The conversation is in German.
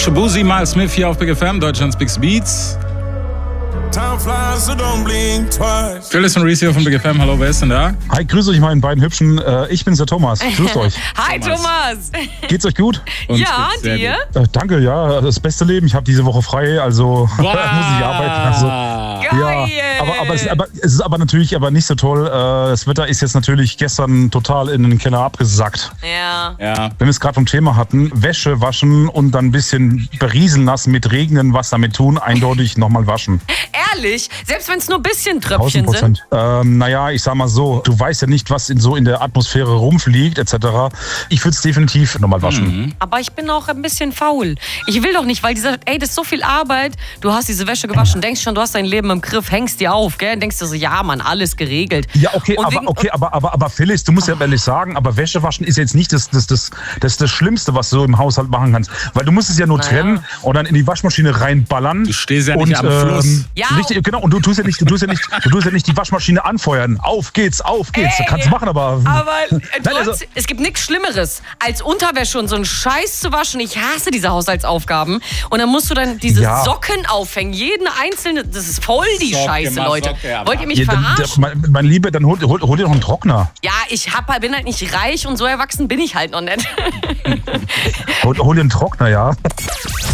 Shabuzi, Miles Smith hier auf Big FM, Deutschlands Big Beats. Phyllis und Reese hier von Big FM. Hallo, wer ist denn da? Hi, grüß euch meinen beiden Hübschen. Ich bin's, der Thomas. Grüßt euch. Hi, Thomas. Geht's euch gut? Uns Ja, geht's sehr dir? gut. Danke, ja. Das beste Leben. Ich habe diese Woche frei, also muss ich arbeiten. Also, Geil. ja, es ist aber natürlich nicht so toll. Das Wetter ist jetzt natürlich gestern total in den Keller abgesackt. Ja. Ja. Wenn wir es gerade vom Thema hatten, Wäsche waschen und dann ein bisschen berieseln lassen mit Regnen, was damit tun, eindeutig nochmal waschen. Ehrlich? Selbst wenn es nur ein bisschen Tröpfchen sind? 1000%. Naja, ich sag mal so, du weißt ja nicht, was in der Atmosphäre rumfliegt, etc. Ich würde es definitiv nochmal waschen. Aber ich bin auch ein bisschen faul. Ich will doch nicht, weil das ist so viel Arbeit. Du hast diese Wäsche gewaschen, denkst schon, du hast dein Leben im Griff, hängst dir auf, gell? Denkst du so, ja, Mann, alles geregelt. Ja, aber Phyllis, du musst ja ehrlich sagen, aber Wäsche waschen ist jetzt nicht das Schlimmste, was du im Haushalt machen kannst. Weil du musst es ja nur trennen und dann in die Waschmaschine reinballern. Du stehst ja nicht am Fluss. Ja. Richtig, genau, und du tust ja nicht die Waschmaschine anfeuern. Auf geht's. Kannst du machen, aber es gibt nichts Schlimmeres, als Unterwäsche und so einen Scheiß zu waschen. Ich hasse diese Haushaltsaufgaben. Und dann musst du dann diese Socken aufhängen. Jeden einzelne, das ist voll die Scheiße, Leute. Socke, ja, Wollt ihr mich ja, verarschen? mein Lieber, dann hol dir doch einen Trockner. Ja, bin halt nicht reich und so erwachsen bin ich halt noch nicht. Hol dir einen Trockner, ja.